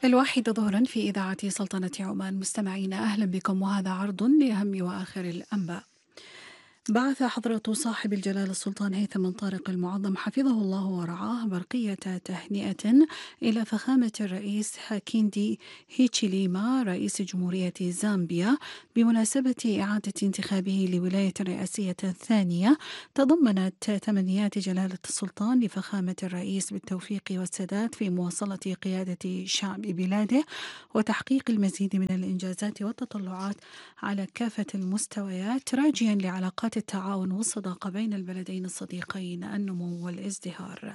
الواحدة ظهرا في إذاعة سلطنة عمان. مستمعين أهلا بكم، وهذا عرض لأهم وآخر الأنباء. بعث حضرة صاحب الجلالة السلطان هيثم بن طارق المعظم حفظه الله ورعاه برقية تهنئة إلى فخامة الرئيس هاكيندي هيتشيليما رئيس جمهورية زامبيا بمناسبة إعادة انتخابه لولاية رئاسية ثانية، تضمنت تمنيات جلالة السلطان لفخامة الرئيس بالتوفيق والسداد في مواصلة قيادة شعب بلاده وتحقيق المزيد من الإنجازات والتطلعات على كافة المستويات، راجيا لعلاقات التعاون والصداقة بين البلدين الصديقين النمو والازدهار.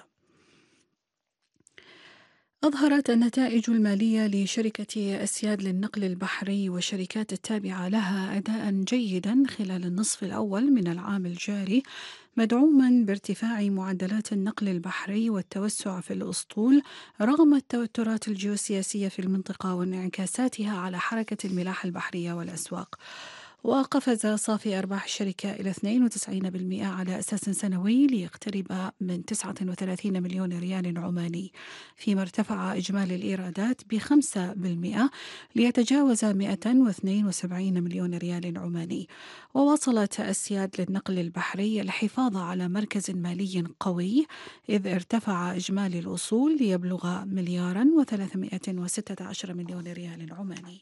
أظهرت النتائج المالية لشركة أسياد للنقل البحري والشركات التابعة لها أداء جيدا خلال النصف الأول من العام الجاري، مدعوما بارتفاع معدلات النقل البحري والتوسع في الأسطول رغم التوترات الجيوسياسية في المنطقة وانعكاساتها على حركة الملاحة البحرية والأسواق. وقفز صافي أرباح الشركة إلى 92% على أساس سنوي ليقترب من 39 مليون ريال عماني، فيما ارتفع إجمالي الإيرادات ب5% ليتجاوز 172 مليون ريال عماني. وواصلت أسياد للنقل البحري الحفاظ على مركز مالي قوي، إذ ارتفع إجمالي الأصول ليبلغ مليارا و316 مليون ريال عماني.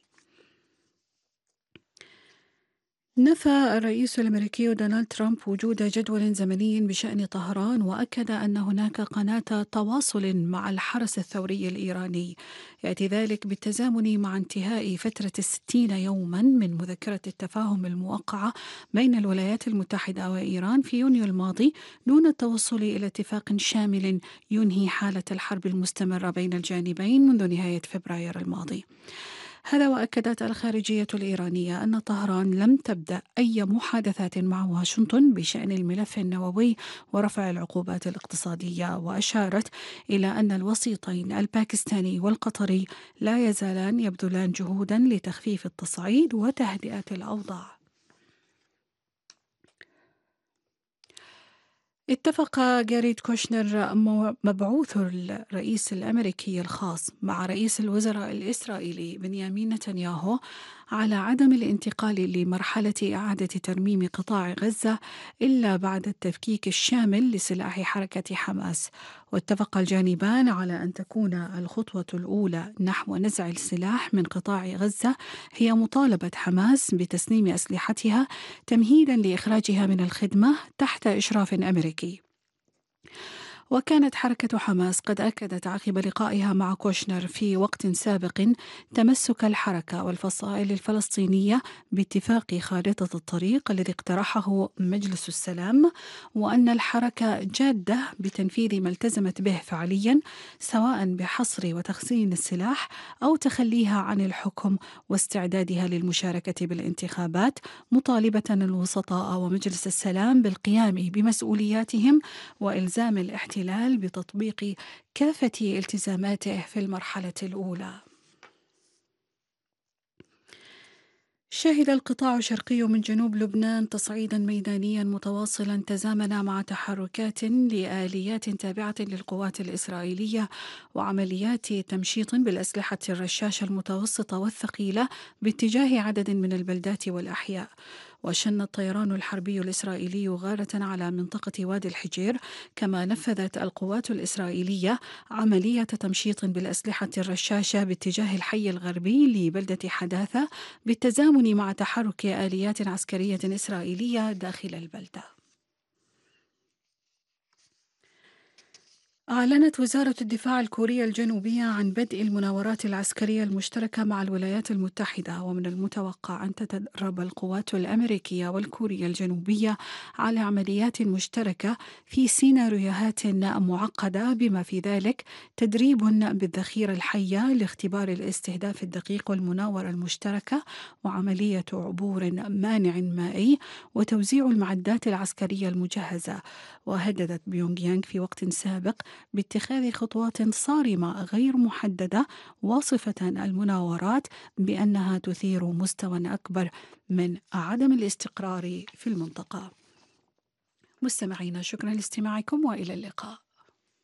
نفى الرئيس الأمريكي دونالد ترامب وجود جدول زمني بشأن طهران، وأكد أن هناك قناة تواصل مع الحرس الثوري الإيراني، يأتي ذلك بالتزامن مع انتهاء فترة 60 يوما من مذكرة التفاهم الموقعة بين الولايات المتحدة وإيران في يونيو الماضي دون التوصل إلى اتفاق شامل ينهي حالة الحرب المستمرة بين الجانبين منذ نهاية فبراير الماضي. هذا وأكدت الخارجية الإيرانية أن طهران لم تبدأ أي محادثات مع واشنطن بشأن الملف النووي ورفع العقوبات الاقتصادية، وأشارت إلى أن الوسيطين الباكستاني والقطري لا يزالان يبذلان جهودا لتخفيف التصعيد وتهدئة الأوضاع. اتفق جاريد كوشنر مبعوث الرئيس الأمريكي الخاص مع رئيس الوزراء الإسرائيلي بنيامين نتنياهو على عدم الانتقال لمرحلة إعادة ترميم قطاع غزة إلا بعد التفكيك الشامل لسلاح حركة حماس. واتفق الجانبان على أن تكون الخطوة الأولى نحو نزع السلاح من قطاع غزة هي مطالبة حماس بتسليم أسلحتها تمهيدا لإخراجها من الخدمة تحت إشراف أمريكي. وكانت حركة حماس قد أكدت عقب لقائها مع كوشنر في وقت سابق تمسك الحركة والفصائل الفلسطينية باتفاق خارطة الطريق الذي اقترحه مجلس السلام، وأن الحركة جادة بتنفيذ ما التزمت به فعليا، سواء بحصر وتخزين السلاح أو تخليها عن الحكم واستعدادها للمشاركة بالانتخابات، مطالبة الوسطاء ومجلس السلام بالقيام بمسؤولياتهم وإلزام الاحتلال بتطبيق كافة التزاماته في المرحلة الأولى. شهد القطاع الشرقي من جنوب لبنان تصعيدا ميدانيا متواصلا تزامن مع تحركات لآليات تابعة للقوات الإسرائيلية وعمليات تمشيط بالأسلحة الرشاشة المتوسطة والثقيلة باتجاه عدد من البلدات والأحياء. وشن الطيران الحربي الإسرائيلي غارة على منطقة وادي الحجير، كما نفذت القوات الإسرائيلية عملية تمشيط بالأسلحة الرشاشة باتجاه الحي الغربي لبلدة حداثة بالتزامن مع تحرك آليات عسكرية إسرائيلية داخل البلدة. أعلنت وزارة الدفاع الكورية الجنوبية عن بدء المناورات العسكرية المشتركة مع الولايات المتحدة، ومن المتوقع أن تتدرب القوات الأمريكية والكورية الجنوبية على عمليات مشتركة في سيناريوهات معقدة، بما في ذلك تدريب بالذخيرة الحية لاختبار الاستهداف الدقيق والمناورة المشتركة، وعملية عبور مانع مائي، وتوزيع المعدات العسكرية المجهزة. وهددت بيونغ يانغ في وقت سابق باتخاذ خطوات صارمة غير محددة، واصفة المناورات بأنها تثير مستوى أكبر من عدم الاستقرار في المنطقة. مستمعينا، شكرا لاستماعكم وإلى اللقاء.